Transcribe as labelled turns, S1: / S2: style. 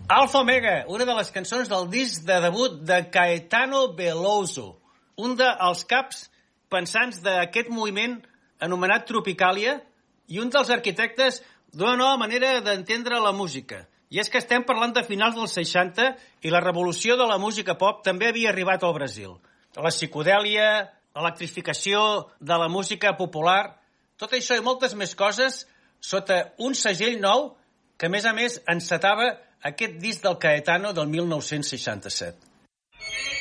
S1: Alfa Omega, una de les cançons del disc de debut de Caetano Veloso, un dels caps pensants d'aquest moviment anomenat Tropicàlia i un dels arquitectes d'una nova manera d'entendre la música. I és que estem parlant de finals dels 60 i la revolució de la música pop també havia arribat al Brasil. La psicodèlia, l'electrificació de la música popular, tot això i moltes més coses sota un segell nou que, a més, encetava aquest disc del Caetano del 1967.